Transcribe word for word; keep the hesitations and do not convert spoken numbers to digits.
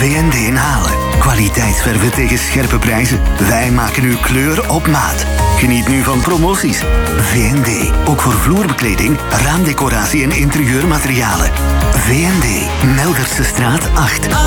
N D in Halen. Kwaliteitsverven tegen scherpe prijzen. Wij maken uw kleur op maat. Geniet nu van promoties. V N D. Ook voor vloerbekleding, raamdecoratie en interieurmaterialen. V N D. Melderse straat acht.